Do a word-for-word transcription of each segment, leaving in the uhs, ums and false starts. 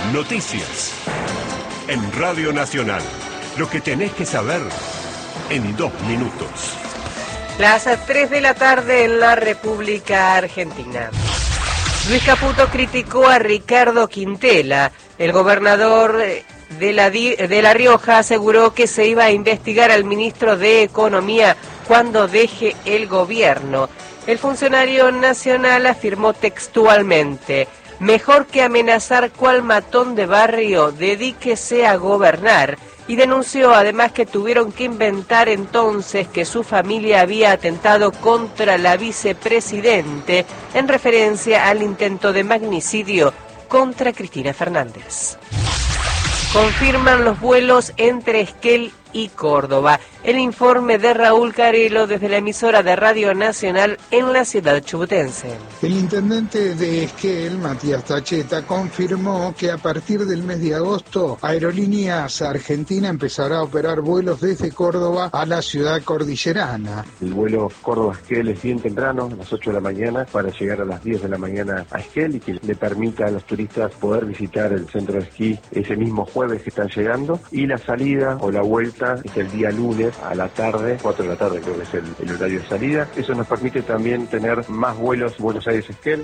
Noticias. En Radio Nacional. Lo que tenés que saber en dos minutos. Las tres de la tarde en la República Argentina. Luis Caputo criticó a Ricardo Quintela. El gobernador de la, de La Rioja aseguró que se iba a investigar al ministro de Economía cuando deje el gobierno. El funcionario nacional afirmó textualmente: mejor que amenazar cual matón de barrio, dedíquese a gobernar. Y denunció además que tuvieron que inventar entonces que su familia había atentado contra la vicepresidente en referencia al intento de magnicidio contra Cristina Fernández. Confirman los vuelos entre Esquel y Córdoba. El informe de Raúl Carelo desde la emisora de Radio Nacional en la ciudad chubutense. El intendente de Esquel, Matías Tacheta, confirmó que a partir del mes de agosto, Aerolíneas Argentina empezará a operar vuelos desde Córdoba a la ciudad cordillerana. El vuelo Córdoba-Esquel es bien temprano, a las ocho de la mañana, para llegar a las diez de la mañana a Esquel y que le permita a los turistas poder visitar el centro de esquí ese mismo jueves que están llegando. Y la salida o la vuelta es el día lunes a la tarde, cuatro de la tarde creo que es el, el horario de salida. Eso nos permite también tener más vuelos Buenos Aires-Esquel.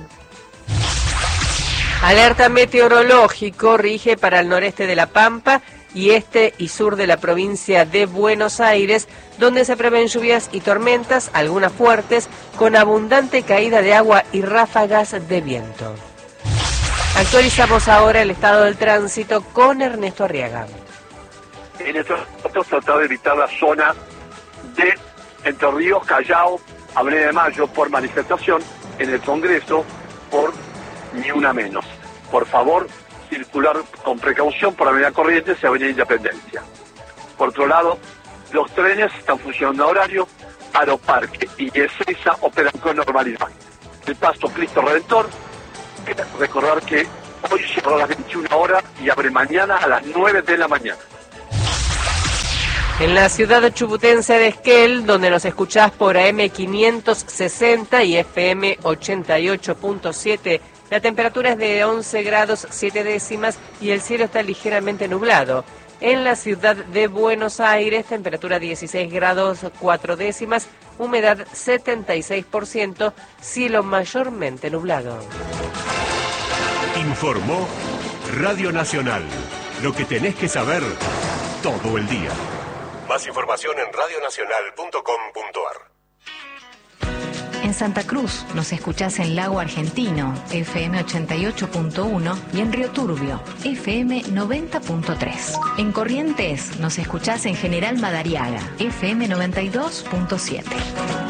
Alerta meteorológico rige para el noreste de La Pampa y este y sur de la provincia de Buenos Aires, donde se prevén lluvias y tormentas, algunas fuertes, con abundante caída de agua y ráfagas de viento. Actualizamos ahora el estado del tránsito con Ernesto Arriaga. En estos datos tratado de evitar la zona de Entre Ríos, Callao, Avenida de Mayo por manifestación, en el Congreso por ni una menos. Por favor, circular con precaución por Avenida Corrientes y Avenida Independencia. Por otro lado, los trenes están funcionando a horario, Aeroparque y Ezeiza operan con normalidad. El Paso Cristo Redentor, recordar que hoy cerró a las veintiuna horas y abre mañana a las nueve de la mañana. En la ciudad chubutense de Esquel, donde nos escuchás por A M quinientos sesenta y F M ochenta y ocho punto siete, la temperatura es de once grados siete décimas y el cielo está ligeramente nublado. En la ciudad de Buenos Aires, temperatura dieciséis grados cuatro décimas, humedad setenta y seis por ciento, cielo mayormente nublado. Informó Radio Nacional. Lo que tenés que saber todo el día. Más información en radio nacional punto com punto a r. En Santa Cruz nos escuchás en Lago Argentino, F M ochenta y ocho punto uno, y en Río Turbio, F M noventa punto tres. En Corrientes nos escuchás en General Madariaga, F M noventa y dos punto siete.